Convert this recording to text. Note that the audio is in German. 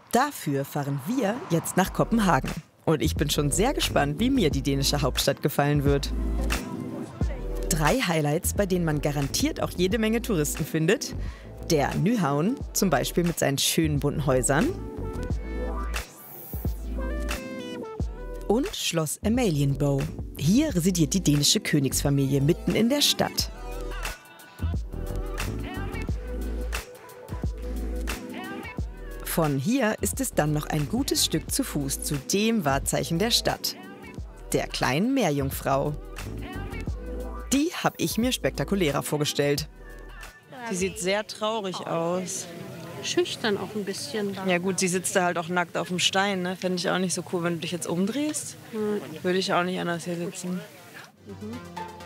Dafür fahren wir jetzt nach Kopenhagen. Und ich bin schon sehr gespannt, wie mir die dänische Hauptstadt gefallen wird. 3 Highlights, bei denen man garantiert auch jede Menge Touristen findet. Der Nyhavn, zum Beispiel mit seinen schönen bunten Häusern. Und Schloss Amalienborg. Hier residiert die dänische Königsfamilie mitten in der Stadt. Von hier ist es dann noch ein gutes Stück zu Fuß zu dem Wahrzeichen der Stadt, der kleinen Meerjungfrau. Die habe ich mir spektakulärer vorgestellt. Die sieht sehr traurig aus. Schüchtern auch ein bisschen. Ja gut, sie sitzt da halt auch nackt auf dem Stein. Ne? Fände ich auch nicht so cool, wenn du dich jetzt umdrehst. Würde ich auch nicht anders hier sitzen.